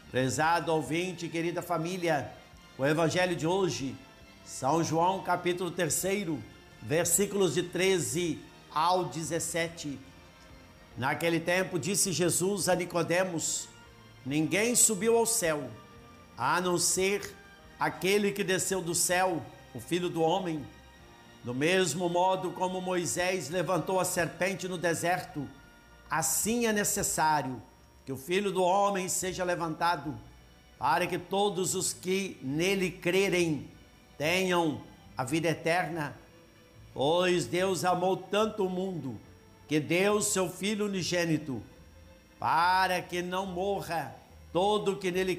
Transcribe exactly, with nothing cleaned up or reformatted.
Prezado ouvinte, querida família, o evangelho de hoje, São João capítulo três, versículos de treze ao dezessete. Naquele tempo disse Jesus a Nicodemos: ninguém subiu ao céu, a não ser aquele que desceu do céu, o Filho do Homem. Do mesmo modo como Moisés levantou a serpente no deserto, assim é necessário que o Filho do Homem seja levantado, para que todos os que nele crerem tenham a vida eterna. Pois Deus amou tanto o mundo, que deu seu Filho unigênito, para que não morra todo o que nele